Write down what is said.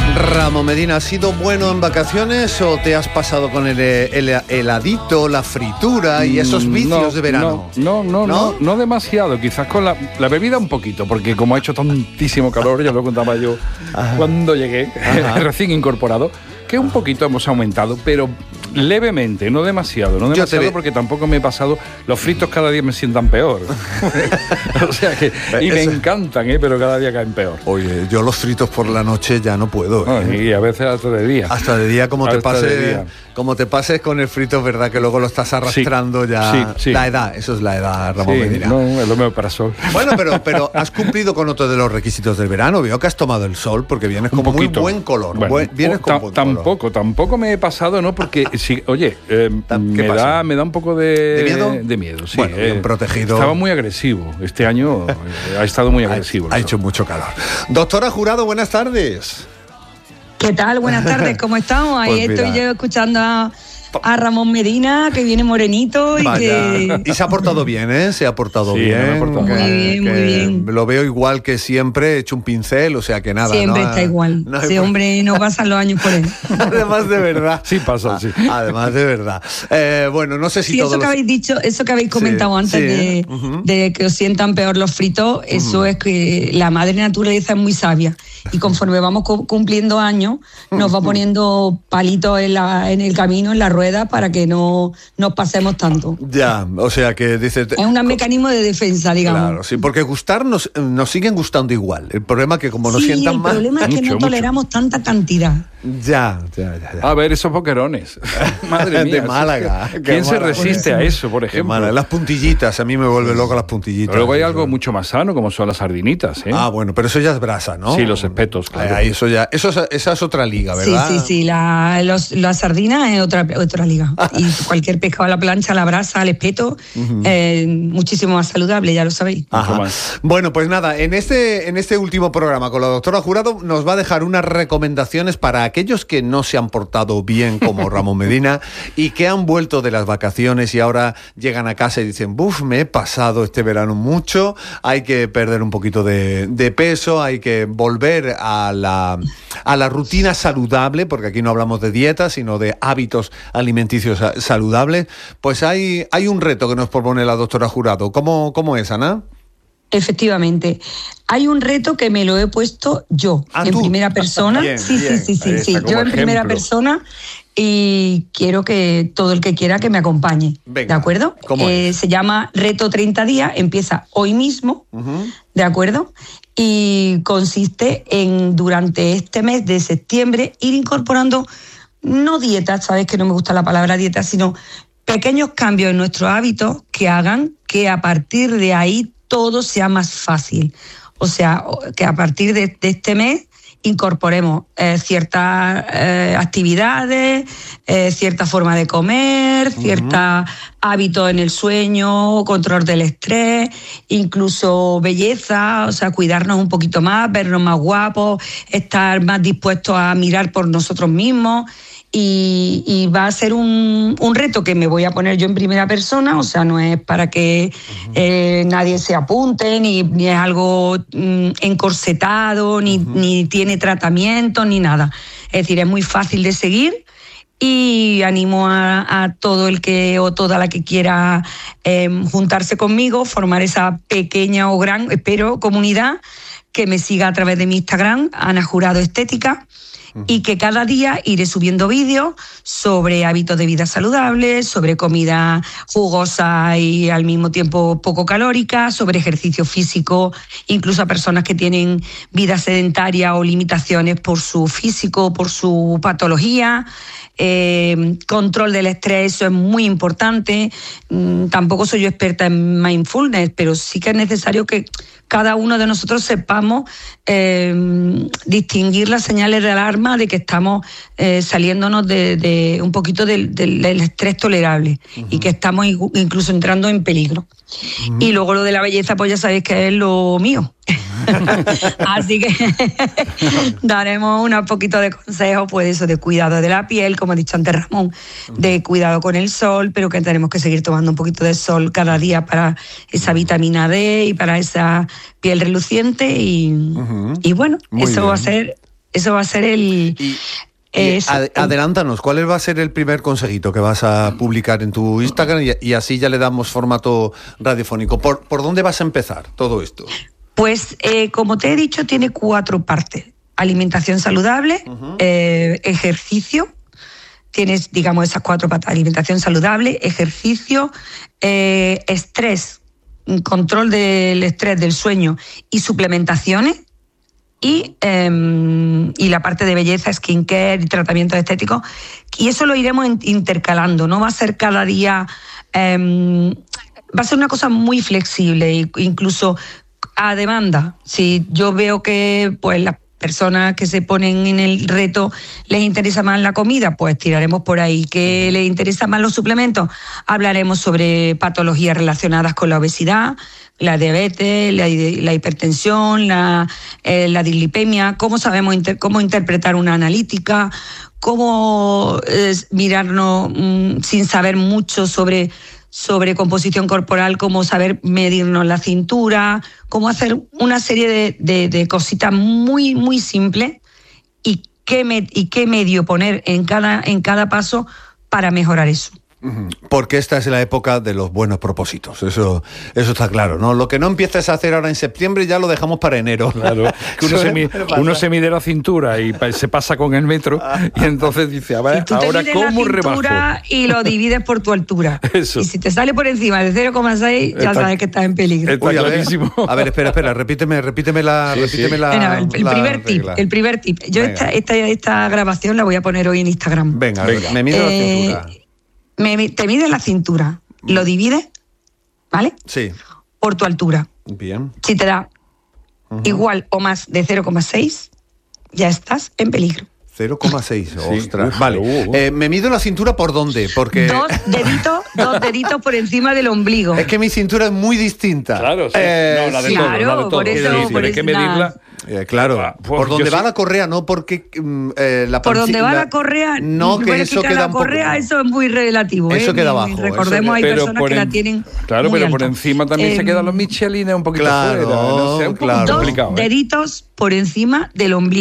Ramón Medina, ¿has sido bueno en vacaciones o te has pasado con el heladito, la fritura y esos vicios de verano? No demasiado, quizás con la bebida un poquito, porque como ha hecho tantísimo calor, ya lo contaba yo cuando llegué, recién incorporado, que un poquito hemos aumentado, pero levemente, no demasiado, porque tampoco me he pasado. Los fritos cada día me sientan peor. O sea que, y me encantan, pero cada día caen peor. Oye, yo los fritos por la noche ya no puedo. Y a veces hasta de día. Hasta de día, como te pases con el frito, es verdad que luego lo estás arrastrando ya. Sí. La edad, eso es la edad, Ramón Medina. No, el omeprazol. Bueno, pero has cumplido con otro de los requisitos del verano. Veo que has tomado el sol porque vienes con muy buen color. Bueno, vienes con buen color. Tampoco me he pasado, ¿no? Porque sí, oye, me da un poco de miedo. De miedo, sí. Bueno, bien protegido. Estaba muy agresivo. Este año ha estado muy agresivo. Ha hecho mucho calor. Doctora Jurado, buenas tardes. ¿Qué tal? Buenas tardes, ¿cómo estamos? Ahí pues estoy yo escuchando a Ramón Medina, que viene morenito y que... Y se ha portado bien, ¿eh? Se ha portado bien. Muy bien. Lo veo igual que siempre, he hecho un pincel, o sea que nada. Siempre está igual. Ese hombre no pasan los años por él. Además de verdad. Sí pasa, sí. Además de verdad. Bueno, no sé si sí, eso que habéis dicho, eso que habéis comentado antes de que os sientan peor los fritos, eso es que la madre naturaleza es muy sabia. Y conforme vamos cumpliendo años, nos va poniendo palitos en el camino, en la rueda, para que no nos pasemos tanto. Ya, o sea que dices... Es un mecanismo de defensa, digamos. Claro, sí, porque gustarnos nos siguen gustando igual. El problema es que como nos sientan mal... Sí, el problema es que no toleramos tanta cantidad. Ya. A ver, esos boquerones. Madre mía. De Málaga. ¿Quién se resiste a eso, por ejemplo? Las puntillitas, a mí me vuelve loco las puntillitas. Pero luego hay algo mucho más sano, como son las sardinitas, ¿eh? Ah, bueno, pero eso ya es brasa, ¿no? Sí, los espetos, claro. Esa es otra liga, ¿verdad? Sí, la sardina es otra liga. Y cualquier pescado a la plancha, a la brasa, al espeto, muchísimo más saludable, ya lo sabéis. Bueno, pues nada, en este último programa con la doctora Jurado nos va a dejar unas recomendaciones para aquellos que no se han portado bien como Ramón Medina y que han vuelto de las vacaciones y ahora llegan a casa y dicen, me he pasado este verano mucho, hay que perder un poquito de peso, hay que volver a la rutina saludable, porque aquí no hablamos de dieta, sino de hábitos alimenticios saludables. Pues hay un reto que nos propone la doctora Jurado. ¿Cómo es, Ana? Efectivamente. Hay un reto que me lo he puesto yo, en primera persona. Sí. Yo en primera persona, y quiero que todo el que quiera que me acompañe. Venga, ¿de acuerdo? Se llama Reto 30 días, empieza hoy mismo, ¿de acuerdo? Y consiste en, durante este mes de septiembre, ir incorporando, no dietas, sabes que no me gusta la palabra dieta, sino pequeños cambios en nuestros hábitos que hagan que a partir de ahí todo sea más fácil. O sea, que a partir de este mes incorporemos ciertas actividades, cierta forma de comer, ciertos hábitos en el sueño, control del estrés, incluso belleza, o sea, cuidarnos un poquito más, vernos más guapos, estar más dispuestos a mirar por nosotros mismos. Y va a ser un reto que me voy a poner yo en primera persona, o sea, no es para que nadie se apunte, ni es algo encorsetado, ni tiene tratamiento, ni nada. Es decir, es muy fácil de seguir y animo a todo el que o toda la que quiera juntarse conmigo, formar esa pequeña o gran, espero, comunidad, que me siga a través de mi Instagram, Ana Jurado Estética, y que cada día iré subiendo vídeos sobre hábitos de vida saludables, sobre comida jugosa y al mismo tiempo poco calórica, sobre ejercicio físico, incluso a personas que tienen vida sedentaria o limitaciones por su físico, por su patología. Control del estrés, eso es muy importante. Tampoco soy yo experta en mindfulness, pero sí que es necesario que cada uno de nosotros sepamos distinguir las señales de alarma de que estamos saliéndonos de un poquito del estrés tolerable y que estamos incluso entrando en peligro. Y luego lo de la belleza, pues ya sabéis que es lo mío. Así que daremos unos poquitos de consejos, pues eso, de cuidado de la piel, como ha dicho antes Ramón, de cuidado con el sol, pero que tenemos que seguir tomando un poquito de sol cada día para esa vitamina D y para esa piel reluciente y bueno, eso va a ser Eso va a ser el... Adelántanos, ¿cuál va a ser el primer consejito que vas a publicar en tu Instagram y así ya le damos formato radiofónico? ¿Por dónde vas a empezar todo esto? Pues, como te he dicho, tiene 4 partes. Alimentación saludable, ejercicio. Tienes, digamos, esas 4 patas. Alimentación saludable, ejercicio, estrés, control del estrés, del sueño y suplementaciones. Y la parte de belleza, skincare y tratamientos estéticos. Y eso lo iremos intercalando, no va a ser cada día... va a ser una cosa muy flexible, incluso a demanda. Si yo veo que pues las personas que se ponen en el reto les interesa más la comida, pues tiraremos por ahí. ¿Que les interesan más los suplementos? Hablaremos sobre patologías relacionadas con la obesidad, la diabetes, la hipertensión, la dislipemia, cómo sabemos cómo interpretar una analítica, cómo mirarnos sin saber mucho sobre composición corporal, cómo saber medirnos la cintura, cómo hacer una serie de cositas muy, muy simples y qué medio poner en cada paso para mejorar eso. Porque esta es la época de los buenos propósitos, eso está claro, ¿no? Lo que no empieces a hacer ahora en septiembre ya lo dejamos para enero. Claro, que uno se mide la cintura y se pasa con el metro y entonces dice, a ver, ahora ¿cómo rebajo? Y lo divides por tu altura. Eso. Y si te sale por encima de 0,6 ya sabes que estás en peligro. Está clarísimo. A ver, espera, repíteme la... El primer tip. Yo esta grabación la voy a poner hoy en Instagram. Venga. Me mido la cintura. Te mides la cintura, lo divides, ¿vale? Sí. Por tu altura. Bien. Si te da igual o más de 0,6, ya estás en peligro. 0,6, ostras. Vale. ¿Me mido la cintura por dónde? Porque... Dos deditos por encima del ombligo. Es que mi cintura es muy distinta. Claro, sí. No, la de todo. Por eso hay que medirla. Claro, por donde va la correa, no porque la por donde va la correa, no, que eso queda la correa, eso es muy relativo. Eso queda abajo. Recordemos, hay personas que la tienen. Claro, muy pero alta. por encima también se quedan los michelines un poquito claro, fuera. No sé, un poco complicado. Deditos por encima del ombligo.